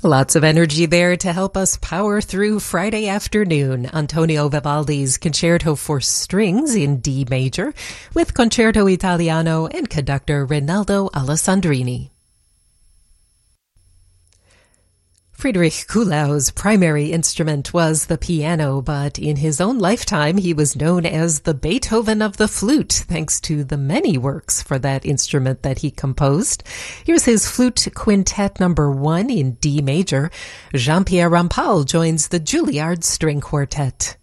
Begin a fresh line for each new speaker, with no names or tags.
Lots of energy there to help us power through Friday afternoon. Antonio Vivaldi's Concerto for Strings in D major with Concerto Italiano and conductor Rinaldo Alessandrini. Friedrich Kuhlau's primary instrument was the piano, but in his own lifetime he was known as the Beethoven of the flute, thanks to the many works for that instrument that he composed. Here's his Flute Quintet number 1 in D major. Jean-Pierre Rampal joins the Juilliard String Quartet.